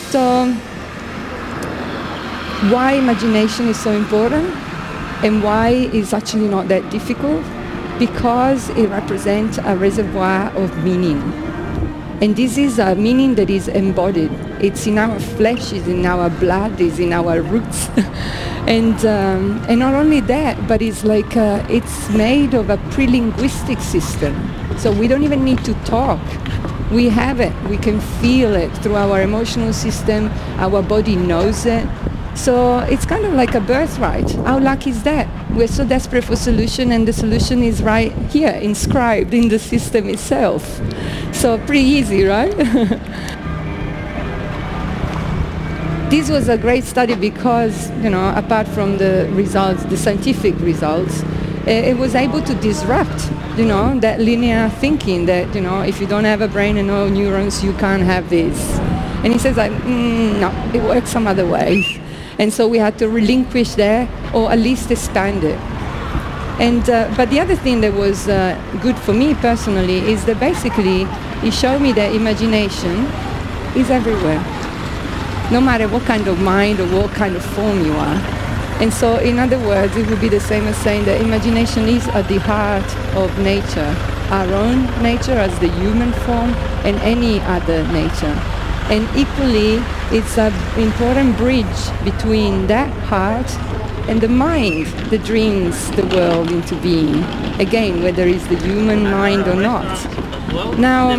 So why imagination is so important and why it's actually not that difficult? Because it represents a reservoir of meaning. And this is a meaning that is embodied. It's in our flesh, it's in our blood, it's in our roots. And not only that, but it's like it's made of a pre-linguistic system. So we don't even need to talk. We have it. We can feel it through our emotional system. Our body knows it. So it's kind of like a birthright. How lucky is that? We're so desperate for solution, and the solution is right here, inscribed in the system itself. So pretty easy, right? This was a great study because, apart from the results, the scientific results, it was able to disrupt, that linear thinking that, if you don't have a brain and no neurons, you can't have this. And he says, no, it works some other ways. And so we had to relinquish that, or at least expand it. And but the other thing that was good for me personally is that basically it showed me that imagination is everywhere, no matter what kind of mind or what kind of form you are. And so in other words, it would be the same as saying that imagination is at the heart of nature, our own nature as the human form and any other nature. And equally, it's an important bridge between that heart and the mind that dreams the world into being. Again, whether it's the human mind or not. Now,